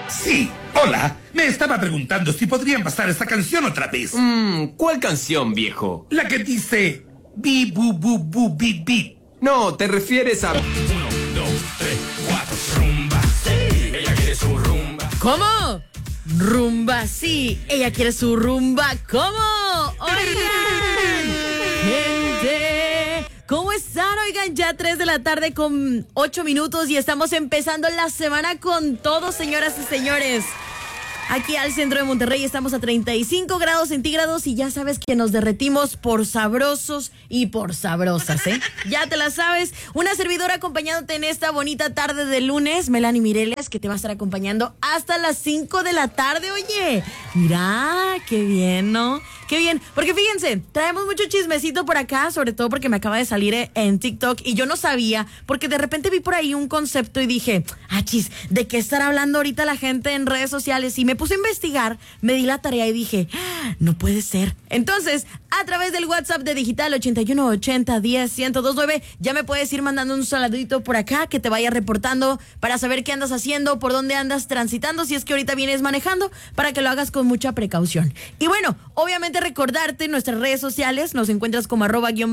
Sí, hola. Me estaba preguntando si podrían pasar esta canción otra vez. ¿Cuál canción, viejo? La que dice bi bu bu bu bi bi. No, te refieres a... 1, 2, 3, 4, rumba, sí, ella quiere su rumba. ¿Cómo? Rumba, sí, ella quiere su rumba. ¿Cómo? Oigan, gente, ¿cómo están? Oigan, ya 3 de la tarde con 8 minutos y estamos empezando la semana con todo, señoras y señores. Aquí al centro de Monterrey estamos a 35 grados centígrados y ya sabes que nos derretimos por sabrosos y por sabrosas, ¿eh? Ya te la sabes. Una servidora acompañándote en esta bonita tarde de lunes, Melanie Mireles, que te va a estar acompañando hasta las 5 de la tarde, oye. Mira, qué bien, ¿no? Qué bien, porque fíjense, traemos mucho chismecito por acá, sobre todo porque me acaba de salir en TikTok y yo no sabía, porque de repente vi por ahí un concepto y dije, chis, ¿de qué estará hablando ahorita la gente en redes sociales? Y me puse a investigar, me di la tarea y dije, no puede ser. Entonces, a través del WhatsApp de Digital 8180101029, ya me puedes ir mandando un saludito por acá, que te vaya reportando para saber qué andas haciendo, por dónde andas transitando, si es que ahorita vienes manejando, para que lo hagas con mucha precaución. Y bueno, obviamente recordarte nuestras redes sociales, nos encuentras como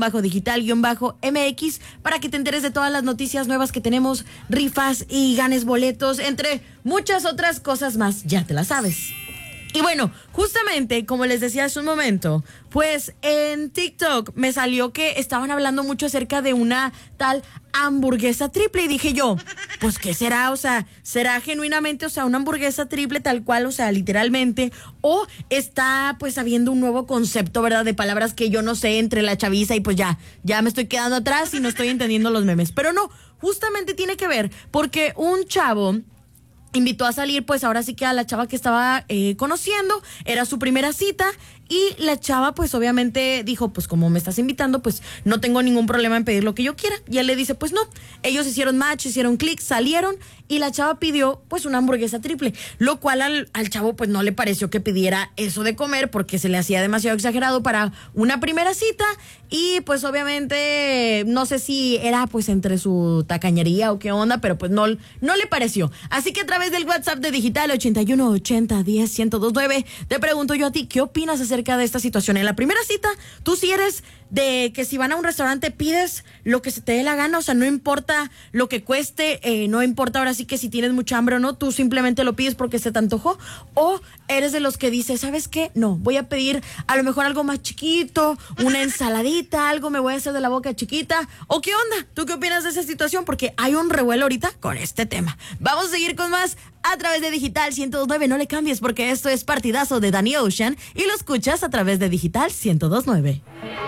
@digital_MX para que te enteres de todas las noticias nuevas que tenemos, rifas y ganes boletos, entre muchas otras cosas más, ya te la sabes. Y bueno, justamente, como les decía hace un momento, pues en TikTok me salió que estaban hablando mucho acerca de una tal hamburguesa triple y dije yo, pues ¿qué será? O sea, ¿será genuinamente, o sea, una hamburguesa triple tal cual, o sea, literalmente? ¿O está pues habiendo un nuevo concepto, verdad, de palabras que yo no sé entre la chaviza y pues ya me estoy quedando atrás y no estoy entendiendo los memes? Pero no, justamente tiene que ver porque un chavo invitó a salir, pues ahora sí que a la chava que estaba conociendo, era su primera cita y la chava pues obviamente dijo, pues como me estás invitando, pues no tengo ningún problema en pedir lo que yo quiera. Y él le dice, pues no, ellos hicieron match, hicieron clic, salieron y la chava pidió pues una hamburguesa triple, lo cual al chavo pues no le pareció que pidiera eso de comer porque se le hacía demasiado exagerado para una primera cita y pues obviamente no sé si era pues entre su tacañería o qué onda, pero pues no le pareció. Así que a través del WhatsApp de Digital 8180101029 te pregunto yo a ti, ¿qué opinas acerca de esta situación? En la primera cita, tú sí eres de que si van a un restaurante pides lo que se te dé la gana, o sea, no importa lo que cueste, no importa ahora sí que si tienes mucha hambre o no, tú simplemente lo pides porque se te antojó, o eres de los que dices, ¿sabes qué? No, voy a pedir a lo mejor algo más chiquito, una ensaladita, algo me voy a hacer de la boca chiquita, ¿o qué onda? ¿Tú qué opinas de esa situación? Porque hay un revuelo ahorita con este tema. Vamos a seguir con más a través de Digital 102.9, no le cambies porque esto es Partidazo de Danny Ocean y lo escuchas a través de Digital 102.9.